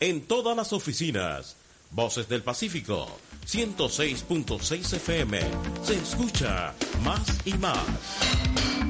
en todas las oficinas. Voces del Pacífico, 106.6 FM. Se escucha más y más.